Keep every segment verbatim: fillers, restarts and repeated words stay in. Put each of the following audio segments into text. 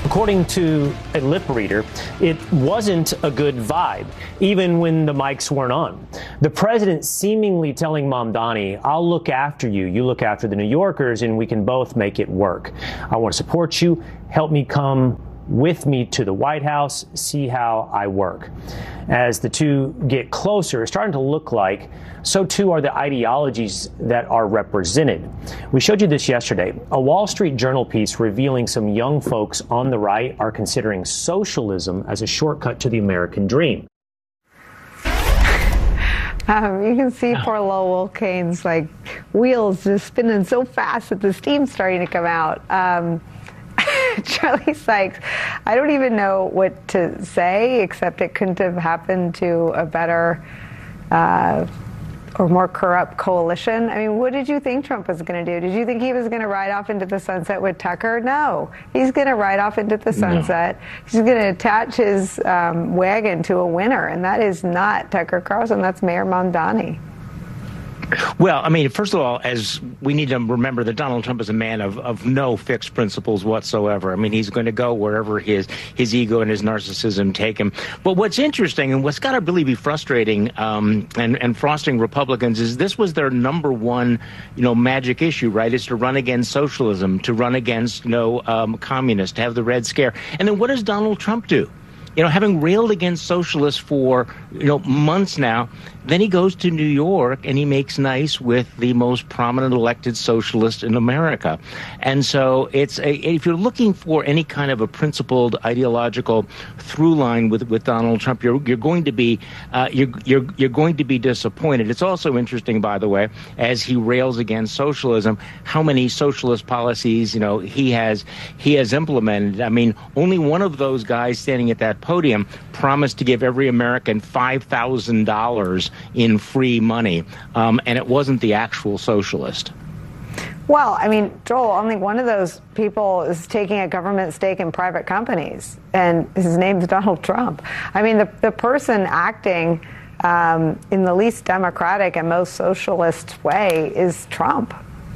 According to a lip reader, it wasn't a good vibe, even when the mics weren't on. The president seemingly telling Mamdani, I'll look after you, you look after the New Yorkers, and we can both make it work. I want to support you. Help me come with me to the White House, see how I work. As the two get closer, it's starting to look like so too are the ideologies that are represented. We showed you this yesterday, a Wall Street Journal piece revealing some young folks on the right are considering socialism as a shortcut to the American dream. Um, you can see poor Lowell Kane's like wheels just spinning so fast that the steam's starting to come out. Um, Charlie Sykes, I don't even know what to say, except it couldn't have happened to a better uh, or more corrupt coalition. I mean, what did you think Trump was going to do? Did you think he was going to ride off into the sunset with Tucker? No. He's going to ride off into the sunset. No. He's going to attach his um, wagon to a winner, and that is not Tucker Carlson. That's Mayor Mamdani. Well, I mean, first of all, as we need to remember that Donald Trump is a man of, of no fixed principles whatsoever. I mean, he's going to go wherever his his ego and his narcissism take him. But what's interesting and what's got to really be frustrating um, and, and frosting Republicans is this was their number one, you know, magic issue, right, is to run against socialism, to run against, you know, um, communists, to have the Red Scare. And then what does Donald Trump do? You know, having railed against socialists for, you know, months now, then he goes to New York and he makes nice with the most prominent elected socialist in America. And so it's a, if you're looking for any kind of a principled ideological through line with, with Donald Trump, you're you're going to be uh, you're you're you're going to be disappointed. It's also interesting, by the way, as he rails against socialism, how many socialist policies, you know, he has he has implemented. I mean, only one of those guys standing at that podium promised to give every American five thousand dollars in free money, um, and it wasn't the actual socialist. Well, I mean, Joel, only one of those people is taking a government stake in private companies, and his name's Donald Trump. I mean, the, the person acting um, in the least democratic and most socialist way is Trump.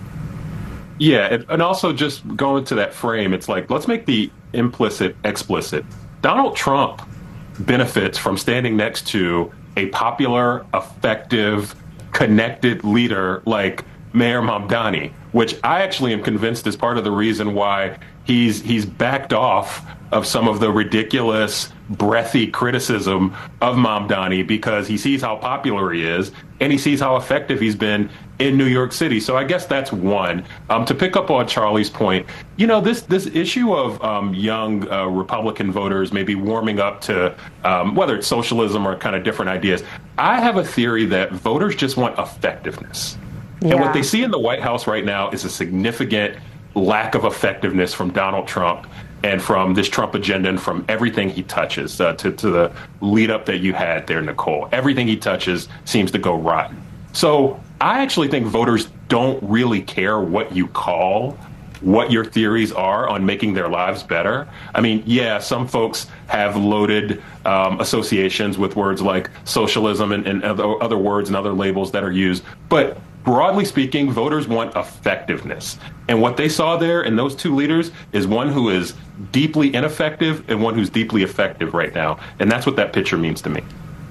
Yeah, and also just going to that frame, it's like, let's make the implicit explicit. Donald Trump benefits from standing next to a popular, effective, connected leader like Mayor Mamdani, which I actually am convinced is part of the reason why he's he's backed off of some of the ridiculous, breathy criticism of Mamdani, because he sees how popular he is and he sees how effective he's been in New York City. So I guess that's one. Um, to pick up on Charlie's point, you know, this this issue of um, young uh, Republican voters maybe warming up to um, whether it's socialism or kind of different ideas. I have a theory that voters just want effectiveness. Yeah. And what they see in the White House right now is a significant lack of effectiveness from Donald Trump and from this Trump agenda and from everything he touches, uh, to, to the lead up that you had there, Nicole. Everything he touches seems to go rotten. So I actually think voters don't really care what you call what your theories are on making their lives better. I mean, yeah, some folks have loaded um, associations with words like socialism and, and other, other words and other labels that are used. But broadly speaking, voters want effectiveness. And what they saw there in those two leaders is one who is deeply ineffective and one who's deeply effective right now. And that's what that picture means to me.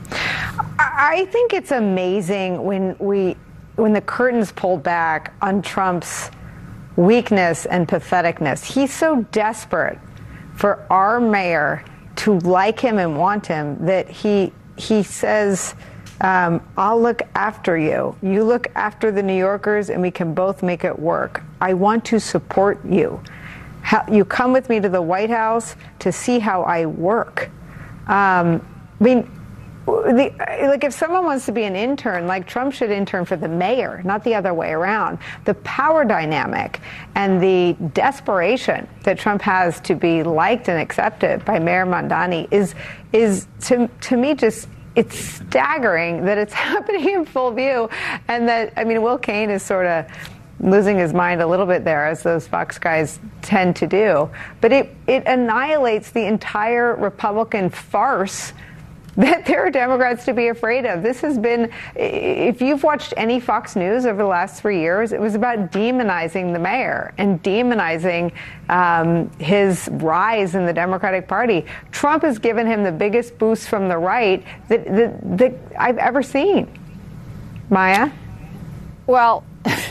I think it's amazing when we when the curtain's pulled back on Trump's weakness and patheticness. He's so desperate for our mayor to like him and want him that he he says, Um, I'll look after you. You look after the New Yorkers, and we can both make it work. I want to support you. How, you come with me to the White House to see how I work. Um, I mean, the, like if someone wants to be an intern, like Trump should intern for the mayor, not the other way around. The power dynamic and the desperation that Trump has to be liked and accepted by Mayor Mamdani is, is to, to me just, it's staggering that it's happening in full view, and that, I mean, Will Kane is sort of losing his mind a little bit there, as those Fox guys tend to do. But it, it annihilates the entire Republican farce that there are Democrats to be afraid of. This has been, if you've watched any Fox News over the last three years, it was about demonizing the mayor and demonizing um, his rise in the Democratic Party. Trump has given him the biggest boost from the right that, that, that I've ever seen. Maya? Well,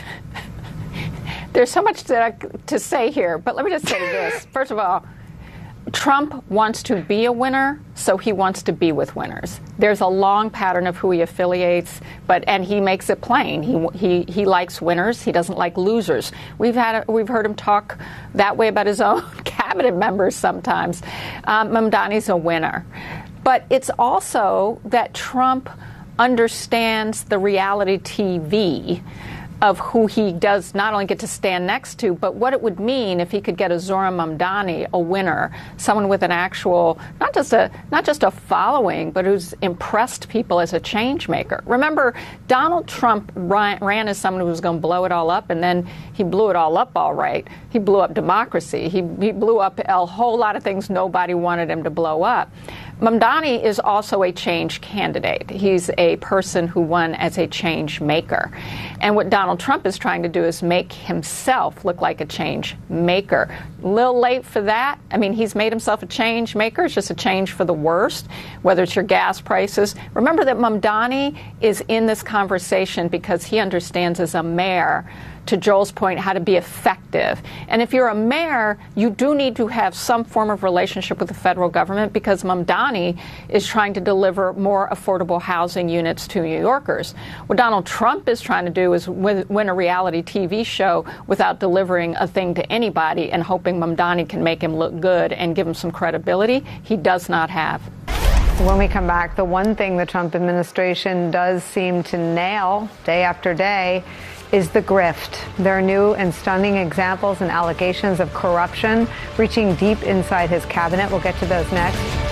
there's so much to, to say here, but let me just say this. First of all, Trump wants to be a winner, so he wants to be with winners. There's a long pattern of who he affiliates, but and he makes it plain. He he he likes winners. He doesn't like losers. We've had we've heard him talk that way about his own cabinet members sometimes. Um, Mamdani's a winner, but it's also that Trump understands the reality T V of who he does not only get to stand next to, but what it would mean if he could get a Zohran Mamdani, a winner, someone with an actual, not just a not just a following, but who's impressed people as a change maker. Remember, Donald Trump ran, ran as someone who was going to blow it all up, and then he blew it all up all right. He blew up democracy. He, he blew up a whole lot of things nobody wanted him to blow up. Mamdani is also a change candidate. He's a person who won as a change maker. And what Donald Trump is trying to do is make himself look like a change maker. A little late for that. I mean, he's made himself a change maker. It's just a change for the worst, whether it's your gas prices. Remember that Mamdani is in this conversation because he understands as a mayor, to Joel's point, how to be effective. And if you're a mayor, you do need to have some form of relationship with the federal government because Mamdani is trying to deliver more affordable housing units to New Yorkers. What Donald Trump is trying to do is win, win a reality T V show without delivering a thing to anybody and hoping Mamdani can make him look good and give him some credibility. He does not have. When we come back, the one thing the Trump administration does seem to nail day after day is the grift. There are new and stunning examples and allegations of corruption reaching deep inside his cabinet. We'll get to those next.